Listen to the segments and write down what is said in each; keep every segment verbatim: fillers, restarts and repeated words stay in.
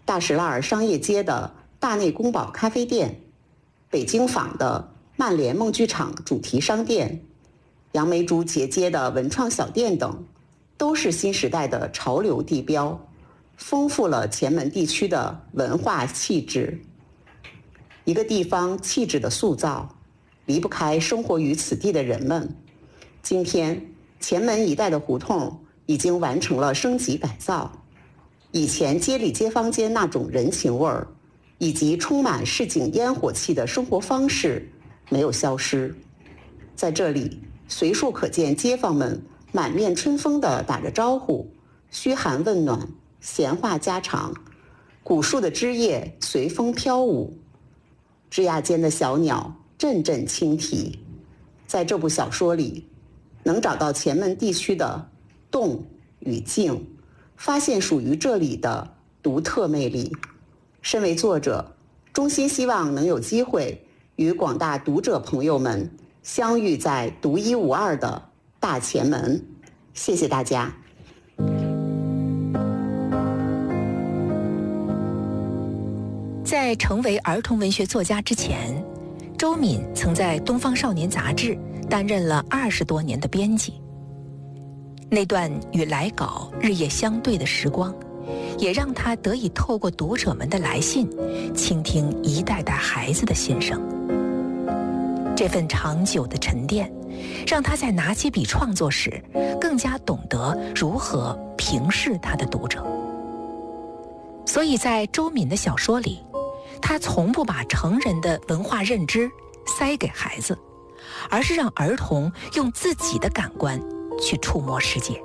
大石栏商业街的大内宫保咖啡店，北京坊的曼联梦剧场主题商店，杨梅竹节街的文创小店等，都是新时代的潮流地标，丰富了前门地区的文化气质。一个地方气质的塑造，离不开生活于此地的人们。今天，前门一带的胡同已经完成了升级改造，以前街里街坊间那种人情味儿，以及充满市井烟火气的生活方式没有消失。在这里，随处可见街坊们满面春风地打着招呼，嘘寒问暖，闲话家常，古树的枝叶随风飘舞，枝桠间的小鸟阵阵轻啼。在这部小说里，能找到前门地区的动与静，发现属于这里的独特魅力。身为作者，衷心希望能有机会与广大读者朋友们相遇在独一无二的大前门。谢谢大家。 在成为儿童文学作家之前，周敏曾在《东方少年》杂志担任了二十多年的编辑。那段与来稿日夜相对的时光，也让他得以透过读者们的来信，倾听一代代孩子的心声。这份长久的沉淀，让他在拿起笔创作时，更加懂得如何平视他的读者。所以在周敏的小说里，他从不把成人的文化认知塞给孩子，而是让儿童用自己的感官去触摸世界。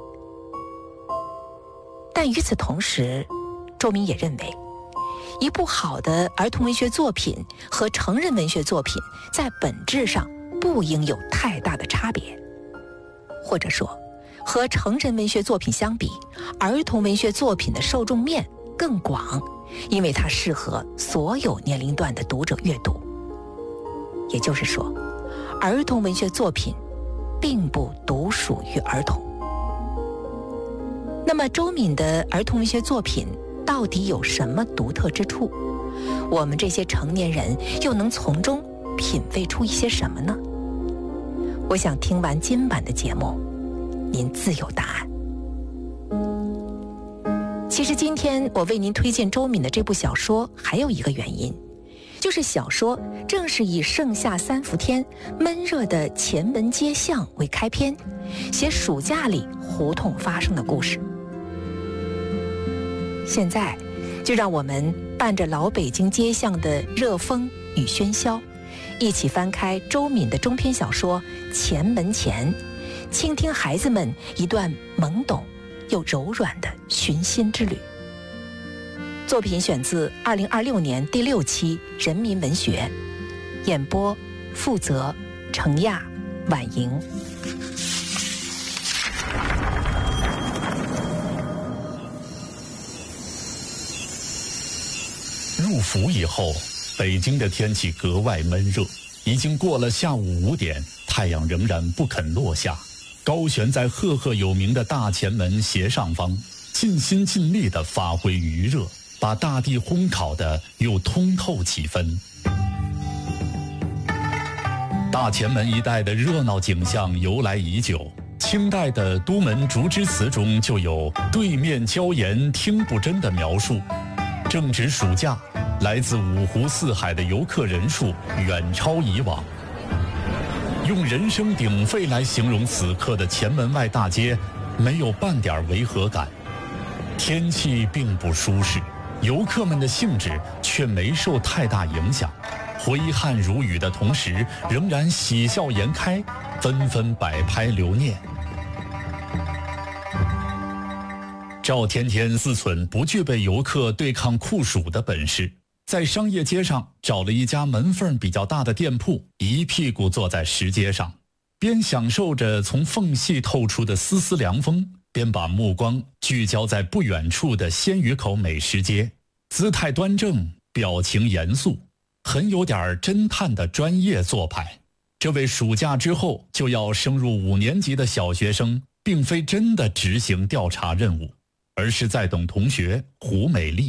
但与此同时，周敏也认为，一部好的儿童文学作品和成人文学作品在本质上不应有太大的差别，或者说，和成人文学作品相比，儿童文学作品的受众面更广，因为它适合所有年龄段的读者阅读。也就是说，儿童文学作品并不独属于儿童。那么周敏的儿童文学作品到底有什么独特之处？我们这些成年人又能从中品味出一些什么呢？我想听完今晚的节目，您自有答案。其实今天我为您推荐周敏的这部小说还有一个原因，就是小说正是以盛夏三伏天闷热的前门街巷为开篇，写暑假里胡同发生的故事。现在就让我们伴着老北京街巷的热风与喧嚣，一起翻开周敏的中篇小说《前门前》，倾听孩子们一段懵懂又柔软的寻心之旅。作品选自二零二六年第六期《人民文学》，演播负责程亚、婉莹。 入伏以后，北京的天气格外闷热，已经过了下午五点，太阳仍然不肯落下。高悬在赫赫有名的大前门斜上方，尽心尽力地发挥余热，把大地烘烤得又通透几分。大前门一带的热闹景象由来已久，清代的《都门竹枝词》中就有对面椒盐听不真的描述。正值暑假，来自五湖四海的游客人数远超以往。用人声鼎沸来形容此刻的前门外大街，没有半点违和感。天气并不舒适，游客们的兴致却没受太大影响，挥汗如雨的同时，仍然喜笑颜开，纷纷摆拍留念。赵天天思忖不具备游客对抗酷暑的本事，在商业街上找了一家门缝比较大的店铺，一屁股坐在石阶上，边享受着从缝隙透出的丝丝凉风，边把目光聚焦在不远处的鲜鱼口美食街，姿态端正，表情严肃，很有点侦探的专业做派。这位暑假之后就要升入五年级的小学生，并非真的执行调查任务，而是在等同学胡美丽